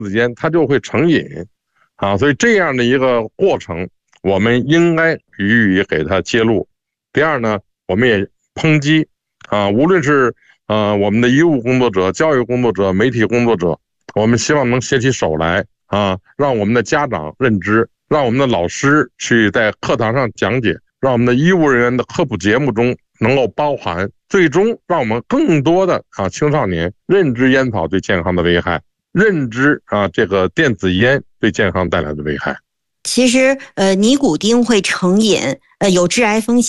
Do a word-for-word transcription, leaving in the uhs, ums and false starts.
子烟它就会成瘾啊，所以这样的一个过程，我们应该予以给它揭露。第二呢，我们也抨击啊，无论是呃我们的医务工作者、教育工作者、媒体工作者，我们希望能携起手来啊，让我们的家长认知，让我们的老师去在课堂上讲解，让我们的医务人员的科普节目中能够包含，最终让我们更多的啊青少年认知烟草对健康的危害，认知啊这个电子烟对健康带来的危害。 其实呃尼古丁会成瘾，呃有致癌风险。